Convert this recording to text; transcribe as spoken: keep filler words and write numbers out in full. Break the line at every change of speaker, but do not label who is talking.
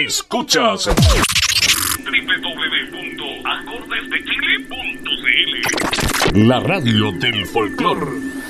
Escuchas doble u doble u doble u punto acordes de chile punto c l, la radio del folclor.